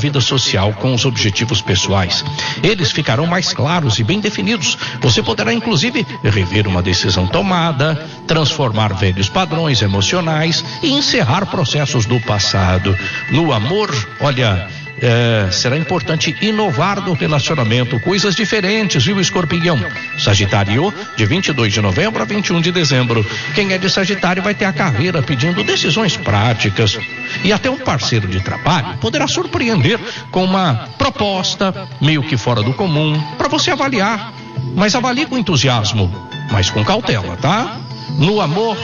vida social com os objetivos pessoais. Eles ficarão mais claros e bem definidos. Você poderá, inclusive, rever uma decisão tomada, transformar velhos padrões emocionais e encerrar processos do passado. No amor, olha, será importante inovar no relacionamento, coisas diferentes, viu, Escorpião? Sagitário, de 22 de novembro a 21 de dezembro. Quem é de Sagitário vai ter a carreira pedindo decisões práticas e até um parceiro de trabalho poderá surpreender com uma proposta meio que fora do comum para você avaliar, mas avalie com entusiasmo, mas com cautela, tá? No amor,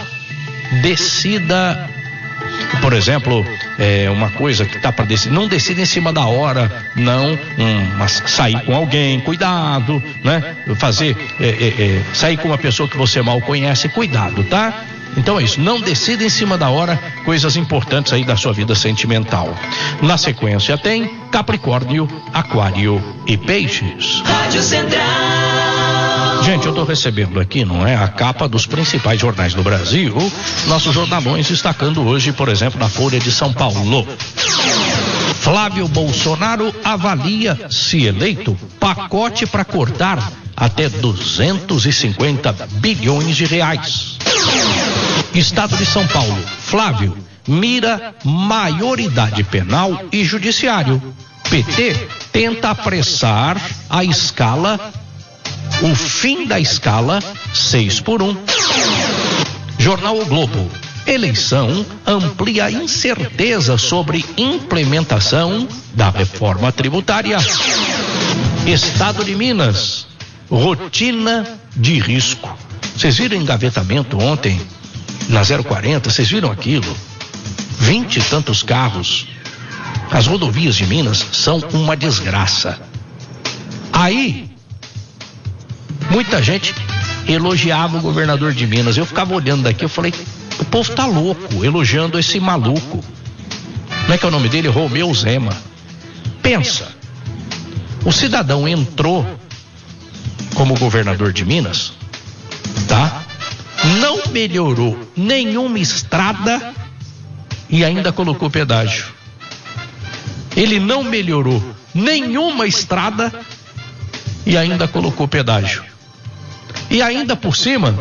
decida. Por exemplo, uma coisa que tá para decidir, não decida em cima da hora, não, mas sair com alguém, cuidado, né? Sair com uma pessoa que você mal conhece, cuidado, tá? Então é isso, não decida em cima da hora coisas importantes aí da sua vida sentimental. Na sequência tem Capricórnio, Aquário e Peixes. Rádio Central. Gente, eu tô recebendo aqui, não é, a capa dos principais jornais do Brasil, nossos jornalões destacando hoje, por exemplo, na Folha de São Paulo. Flávio Bolsonaro avalia, se eleito, pacote para cortar até 250 bilhões de reais. Estado de São Paulo, Flávio mira maioridade penal e judiciário. PT tenta apressar a escala, o fim da escala 6x1. Jornal O Globo, eleição amplia incerteza sobre implementação da reforma tributária. Estado de Minas, rotina de risco. Vocês viram o engavetamento ontem na 040? Vocês viram aquilo? 20 e tantos carros. As rodovias de Minas são uma desgraça. Aí, muita gente elogiava o governador de Minas. Eu ficava olhando daqui, eu falei, o povo tá louco, elogiando esse maluco. Como é que é o nome dele? Romeu Zema. Pensa, o cidadão entrou como governador de Minas, tá? Não melhorou nenhuma estrada e ainda colocou pedágio. Ele não melhorou nenhuma estrada e ainda colocou pedágio. E ainda por cima,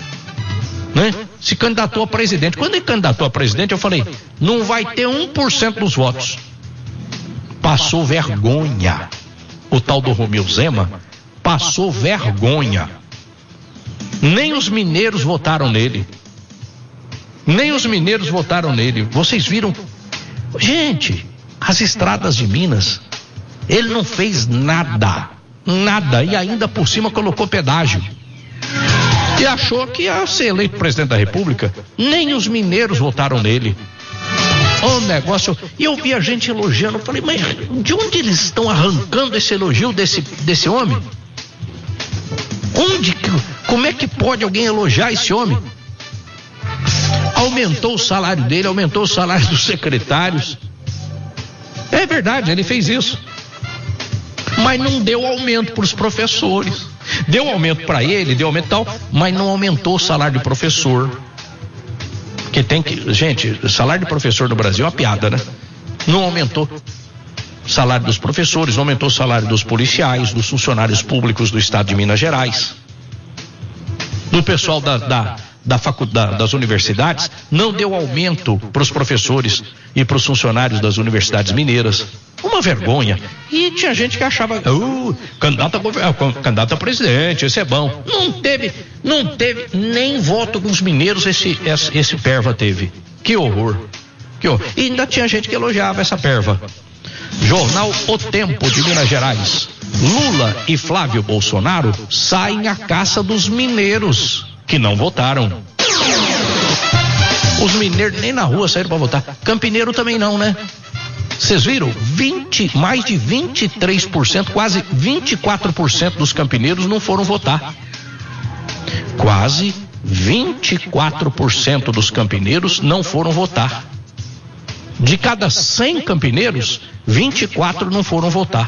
né, se candidatou a presidente. Quando ele candidatou a presidente, eu falei, não vai ter 1% dos votos. Passou vergonha. O tal do Romeu Zema passou vergonha. Nem os mineiros votaram nele. Nem os mineiros votaram nele. Vocês viram? Gente, as estradas de Minas, ele não fez nada. Nada. E ainda por cima colocou pedágio. E achou que ia ser eleito presidente da República. Nem os mineiros votaram nele. O negócio. E eu vi a gente elogiando. Eu falei, mas de onde eles estão arrancando esse elogio desse homem? Como é que pode alguém elogiar esse homem? Aumentou o salário dele, aumentou o salário dos secretários. É verdade, ele fez isso. Mas não deu aumento para os professores. Deu aumento para ele, deu aumento tal, mas não aumentou o salário de professor. Que tem que, gente, o salário de professor no Brasil é uma piada, né? Não aumentou o salário dos professores, não aumentou o salário dos policiais, dos funcionários públicos do estado de Minas Gerais, do pessoal das universidades, não deu aumento para os professores e para os funcionários das universidades mineiras. Uma vergonha. E tinha gente que achava, candidato a presidente, esse é bom. Não teve nem voto dos mineiros, esse perva teve. Que horror. E ainda tinha gente que elogiava essa perva. Jornal O Tempo de Minas Gerais. Lula e Flávio Bolsonaro saem à caça dos mineiros que não votaram. Os mineiros nem na rua saíram para votar. Campineiro também não, né? Vocês viram? Mais de 23%, quase 24% dos campineiros não foram votar. Quase 24% dos campineiros não foram votar. De cada 100 campineiros, 24 não foram votar.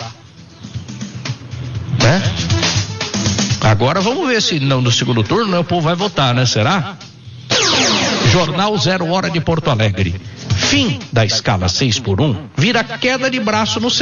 Né? Agora vamos ver se no segundo turno o povo vai votar, né? Será? Jornal 0 Hora de Porto Alegre. Fim da escala 6x1 vira queda de braço no